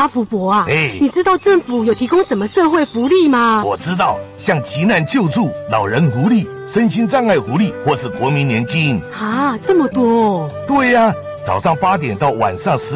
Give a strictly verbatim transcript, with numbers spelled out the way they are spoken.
阿福伯啊， 哎， 你知道政府有提供什么社会福利吗？ 我知道，像急难救助、老人福利、身心障碍福利，或是国民年金。 啊，这么多哦。 对呀、啊，早上八点到晚上十